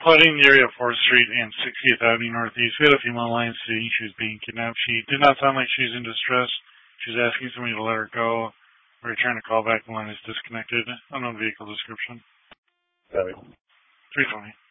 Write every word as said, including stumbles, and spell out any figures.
Flooding the area of fourth Street and sixtieth Avenue Northeast. We had a female line stating she was being kidnapped. She did not sound like she was in distress. She was asking somebody to let her go. We were trying to call back. The line is disconnected. Unknown vehicle description. Got it. three twenty.